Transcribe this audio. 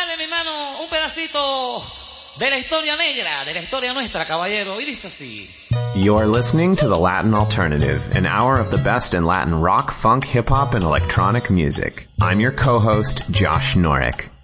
dale, mi hermano, un pedacito de la historia negra, de la historia nuestra, caballero. Y dice así. You're listening to The Latin Alternative, an hour of the best in Latin rock, funk, hip-hop, and electronic music. I'm your co-host, Josh Norek.